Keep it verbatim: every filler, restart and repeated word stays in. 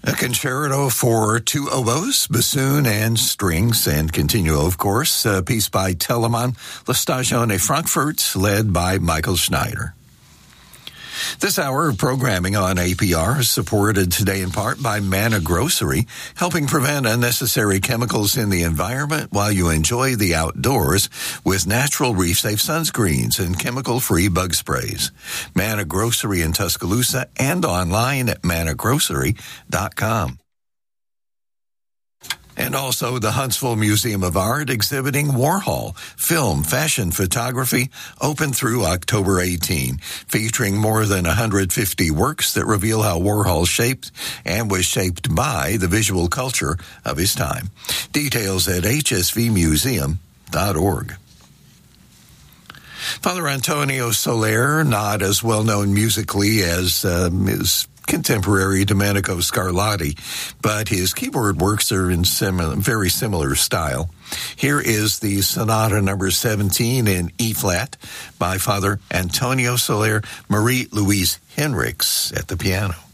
A concerto for two oboes, bassoon, and strings, and continuo, of course, a piece by Telemann, La Stagione Frankfurt, led by Michael Schneider. This hour of programming on A P R is supported today in part by Manna Grocery, helping prevent unnecessary chemicals in the environment while you enjoy the outdoors with natural reef-safe sunscreens and chemical-free bug sprays. Manna Grocery in Tuscaloosa and online at manna grocery dot com. And also the Huntsville Museum of Art exhibiting Warhol, film, fashion, photography, open through October eighteenth, featuring more than one hundred fifty works that reveal how Warhol shaped and was shaped by the visual culture of his time. Details at h s v museum dot org. Father Antonio Soler, not as well known musically as um, his contemporary Domenico Scarlatti, but his keyboard works are in sim- very similar style. Here is the Sonata number seventeen in E-flat by Father Antonio Soler, Marie-Louise Henriks at the piano.